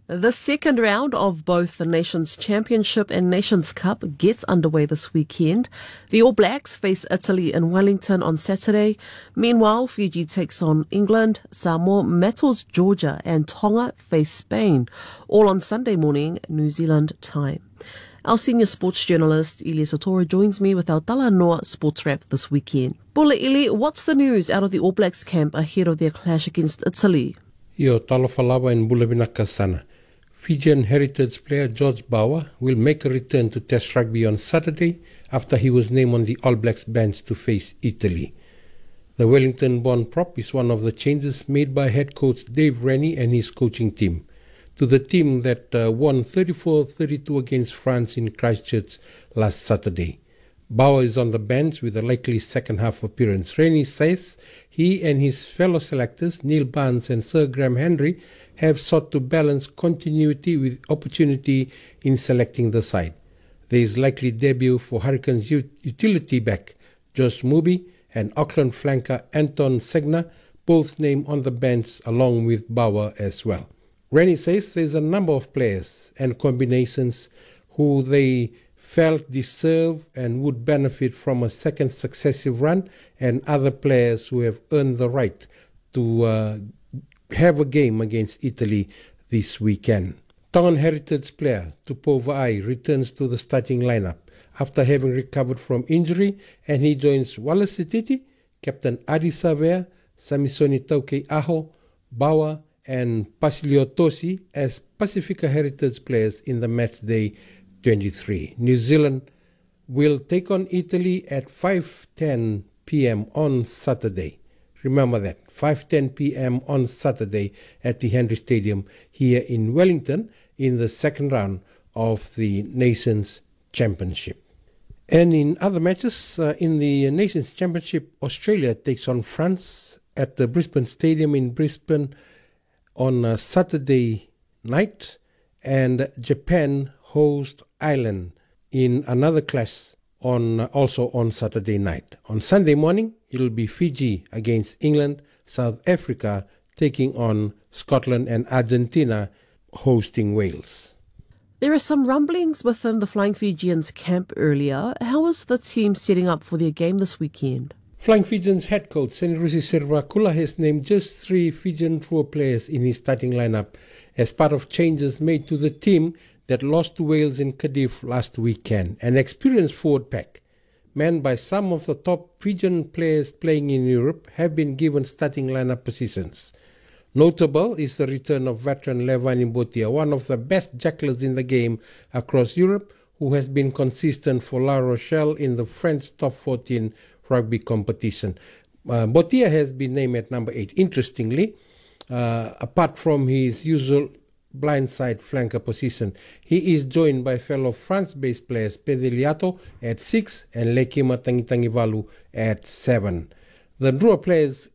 The second round of both the Nations Championship and Nations Cup gets underway this weekend. The All Blacks face Italy in Wellington on Saturday. Meanwhile, Fiji takes on England, Samoa battles Georgia, and Tonga face Spain, all on Sunday morning, New Zealand time. Our senior sports journalist, Ilia Satora, joins me with our Talanoa sports wrap this weekend. Bula Ili, what's the news out of the All Blacks camp ahead of their clash against Italy? Io talafalava in Bulavinaka sana. Fijian heritage player George Bower will make a return to Test rugby on Saturday after he was named on the All Blacks bench to face Italy. The Wellington-born prop is one of the changes made by head coach Dave Rennie and his coaching team to the team that won 34-32 against France in Christchurch last Saturday. Bower is on the bench with a likely second-half appearance. Rennie says he and his fellow selectors, Neil Barnes and Sir Graham Henry, have sought to balance continuity with opportunity in selecting the side. There is likely debut for Hurricanes utility back Josh Mubi and Auckland flanker Anton Segner, both named on the bench along with Bower as well. Rennie says there is a number of players and combinations who they felt deserve and would benefit from a second successive run, and other players who have earned the right to have a game against Italy this weekend. Tongan heritage player Tupou Va'ai returns to the starting lineup after having recovered from injury, and he joins Wallace Sititi, Captain Adi Savea, Samisoni Tauke Aho, Bower and Pasilio Tosi as Pacifica heritage players in the matchday 23. New Zealand will take on Italy at 5:10 p.m. on Saturday. Remember that, 5:10 p.m. on Saturday at the Henry Stadium here in Wellington in the second round of the Nations Championship. And in other matches, in the Nations Championship, Australia takes on France at the Brisbane Stadium in Brisbane on Saturday night, and Japan host Ireland in another clash also on Saturday night. On Sunday morning, it will be Fiji against England, South Africa taking on Scotland, and Argentina hosting Wales. There are some rumblings within the Flying Fijians camp earlier. How is the team setting up for their game this weekend? Flying Fijians head coach Senirusi Servakula has named just 3 Fijian tour players in his starting lineup as part of changes made to the team that lost to Wales in Cardiff last weekend. An experienced forward pack, manned by some of the top Fijian players playing in Europe, have been given starting lineup positions. Notable is the return of veteran Levani Botia, one of the best jacklers in the game across Europe, who has been consistent for La Rochelle in the French top 14 rugby competition. Botia has been named at number 8. Interestingly, apart from his usual blindside flanker position, he is joined by fellow France-based players Pedeliato at 6 and Lekima Tangitangivalu at 7. The Drua players